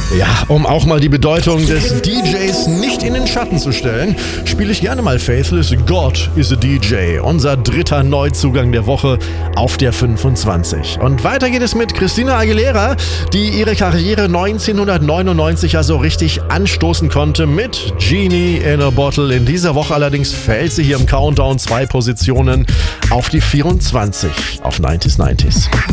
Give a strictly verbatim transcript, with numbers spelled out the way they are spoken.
Ja, um auch mal die Bedeutung des D Js nicht in den Schatten zu stellen, spiele ich gerne mal Faithless God is a D J, unser dritter Neuzugang der Woche auf der fünfundzwanzig. Und weiter geht es mit Christina Aguilera, die ihre Karriere neunzehnhundertneunundneunzig ja so richtig anstoßen konnte mit Genie in a Bottle. In dieser Woche allerdings fällt sie hier im Countdown zwei Positionen auf die vierundzwanzig auf neunziger neunziger.